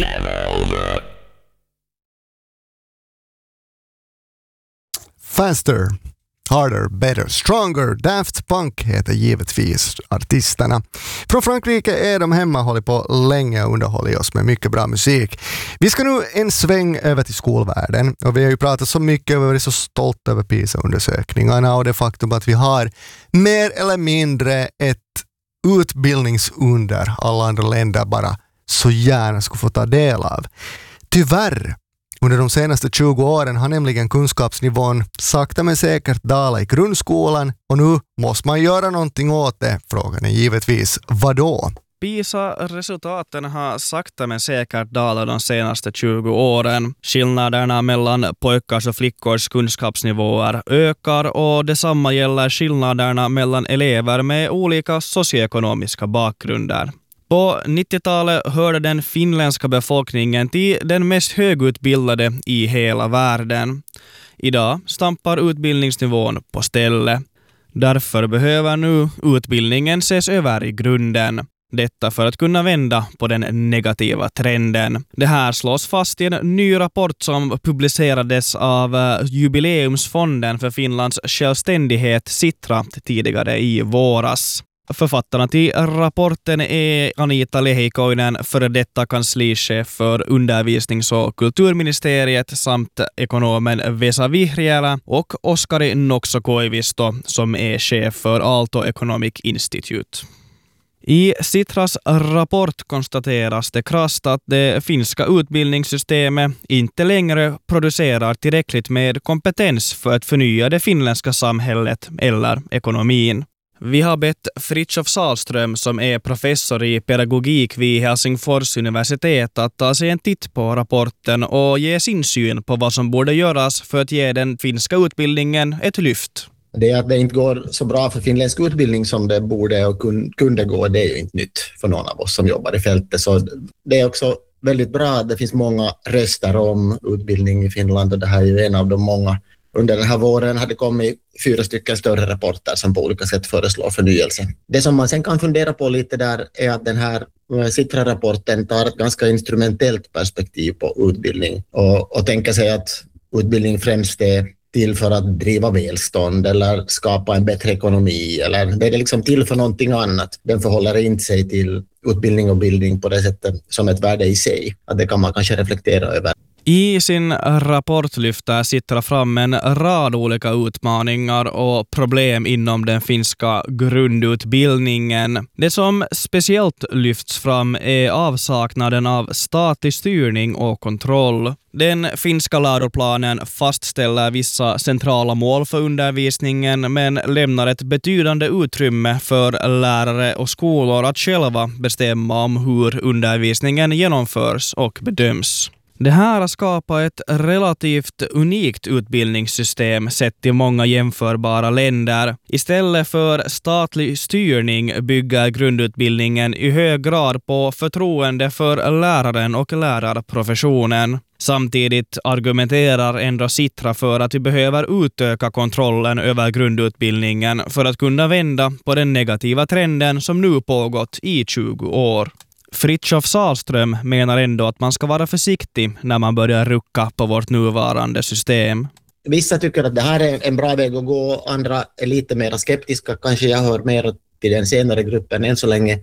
Faster, Harder, Better, Stronger, Daft Punk heter givetvis artisterna. Från Frankrike är de hemma, håller på länge och underhåller oss med mycket bra musik. Vi ska nu en sväng över till skolvärlden och vi har ju pratat så mycket och varit så stolta över PISA-undersökningarna och det faktum att vi har mer eller mindre ett utbildningsunder alla andra länder bara så gärna skulle få ta del av. Tyvärr, under de senaste 20 åren har nämligen kunskapsnivån sakta men säkert dalat i grundskolan och nu måste man göra någonting åt det. Frågan är givetvis, vadå? PISA-resultaten har sakta men säkert dalat de senaste 20 åren. Skillnaderna mellan pojkars och flickors kunskapsnivåer ökar och detsamma gäller skillnaderna mellan elever med olika socioekonomiska bakgrunder. På 90-talet hörde den finländska befolkningen till den mest högutbildade i hela världen. Idag stampar utbildningsnivån på ställe. Därför behöver nu utbildningen ses över i grunden. Detta för att kunna vända på den negativa trenden. Det här slås fast i en ny rapport som publicerades av Jubileumsfonden för Finlands självständighet Sitra tidigare i våras. Författarna till rapporten är Anita Lehikoinen, före detta kanslichef för undervisnings- och kulturministeriet, samt ekonomen Vesa Vihriälä och Oskari Nokso-Koivisto som är chef för Aalto Economic Institute. I Sitras rapport konstateras det krasst att det finska utbildningssystemet inte längre producerar tillräckligt med kompetens för att förnya det finländska samhället eller ekonomin. Vi har bett Fritjof Sahlström som är professor i pedagogik vid Helsingfors universitet att ta sig en titt på rapporten och ge sin syn på vad som borde göras för att ge den finska utbildningen ett lyft. Det är att det inte går så bra för finländsk utbildning som det borde och kunde gå, det är ju inte nytt för någon av oss som jobbar i fältet. Så det är också väldigt bra att det finns många röster om utbildning i Finland och det här är ju en av de många. Under den här våren hade kommit 4 stycken större rapporter som på olika sätt föreslår förnyelse. Det som man sen kan fundera på lite där är att den här Sitra-rapporten tar ett ganska instrumentellt perspektiv på utbildning och tänker sig att utbildning främst är till för att driva välstånd eller skapa en bättre ekonomi eller det är liksom till för någonting annat. Den förhåller inte sig till utbildning och bildning på det sättet som ett värde i sig. Att det kan man kanske reflektera över. I sin rapport lyfter Sitra fram en rad olika utmaningar och problem inom den finska grundutbildningen. Det som speciellt lyfts fram är avsaknaden av statlig styrning och kontroll. Den finska läroplanen fastställer vissa centrala mål för undervisningen men lämnar ett betydande utrymme för lärare och skolor att själva bestämma om hur undervisningen genomförs och bedöms. Det här har skapat ett relativt unikt utbildningssystem sett till många jämförbara länder. Istället för statlig styrning bygger grundutbildningen i hög grad på förtroende för läraren och lärarprofessionen. Samtidigt argumenterar ändå Sitra för att vi behöver utöka kontrollen över grundutbildningen för att kunna vända på den negativa trenden som nu pågått i 20 år. Fritjof Sahlström menar ändå att man ska vara försiktig när man börjar rucka på vårt nuvarande system. Vissa tycker att det här är en bra väg att gå, andra är lite mer skeptiska. Kanske jag hör mer till den senare gruppen än så länge.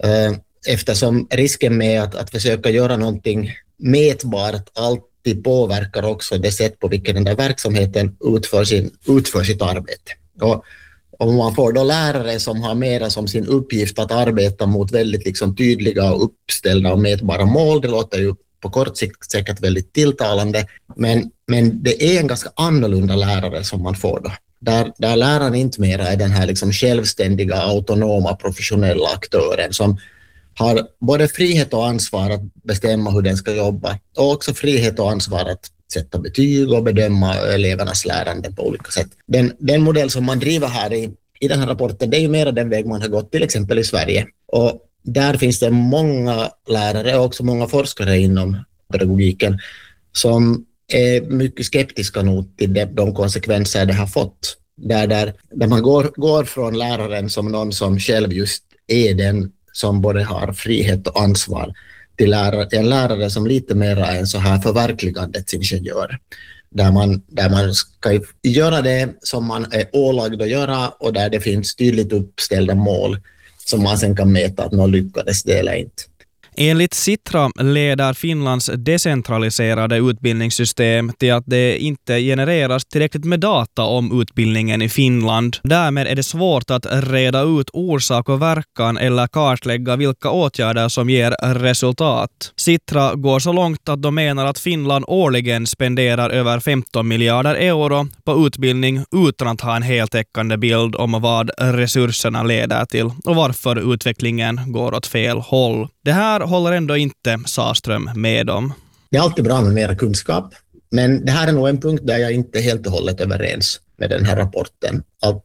Eftersom risken med att försöka göra någonting mätbart alltid påverkar också det sätt på vilket den där verksamheten utför sitt arbete. Och om man får då lärare som har mera som sin uppgift att arbeta mot väldigt liksom tydliga och uppställda och mätbara mål, det låter ju på kort sikt säkert väldigt tilltalande, men det är en ganska annorlunda lärare som man får då. Där läraren inte mera är den här liksom självständiga, autonoma, professionella aktören som har både frihet och ansvar att bestämma hur den ska jobba och också frihet och ansvar att sätta betyg och bedöma elevernas lärande på olika sätt. Den modell som man driver här i den här rapporten, det är ju mer den väg man har gått till exempel i Sverige. Och där finns det många lärare och också många forskare inom pedagogiken som är mycket skeptiska nog till de konsekvenser det har fått. Där man går från läraren som någon som själv just är den som både har frihet och ansvar till en lärare som lite mer är en så här förverkligandets ingenjör. Där man ska göra det som man är ålagd att göra och där det finns tydligt uppställda mål som man sen kan mäta att man lyckades det eller inte. Enligt Sitra leder Finlands decentraliserade utbildningssystem till att det inte genereras tillräckligt med data om utbildningen i Finland. Därmed är det svårt att reda ut orsak och verkan eller kartlägga vilka åtgärder som ger resultat. Sitra går så långt att de menar att Finland årligen spenderar över 15 miljarder euro på utbildning utan att ha en heltäckande bild om vad resurserna leder till och varför utvecklingen går åt fel håll. Det här håller ändå inte Saström med om. Det är alltid bra med mera kunskap, men det här är nog en punkt där jag inte helt och hållet överens med den här rapporten. Att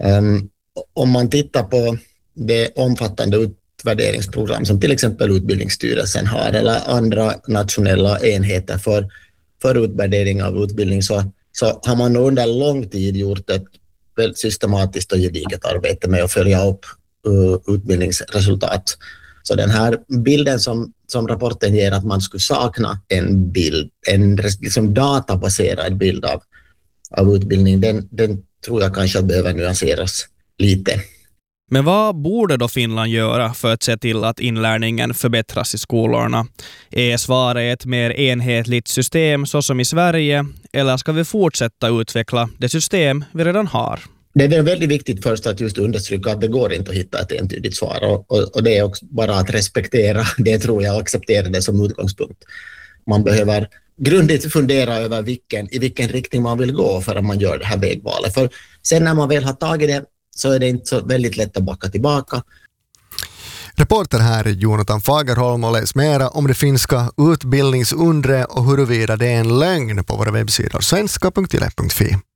om man tittar på det omfattande utvärderingsprogram som till exempel Utbildningsstyrelsen har eller andra nationella enheter för utvärdering av utbildning så har man under lång tid gjort ett väldigt systematiskt och gediget arbete med att följa upp utbildningsresultat. Så den här bilden som rapporten ger att man skulle sakna en bild, en liksom databaserad bild av utbildning, den tror jag kanske behöver nyanseras lite. Men vad borde då Finland göra för att se till att inlärningen förbättras i skolorna? Är svaret ett mer enhetligt system så som i Sverige eller ska vi fortsätta utveckla det system vi redan har? Det är väldigt viktigt först att just understryka att det går inte att hitta ett entydigt svar och det är också bara att respektera det tror jag och acceptera det som utgångspunkt. Man behöver grundligt fundera över i vilken riktning man vill gå för att man gör det här vägvalet. För sen när man väl har tagit det så är det inte så väldigt lätt att backa tillbaka. Reporter här är Jonathan Fagerholm och läs mera om det finska utbildningsundret och huruvida det är en lögn på våra webbsidor svenska.yle.fi.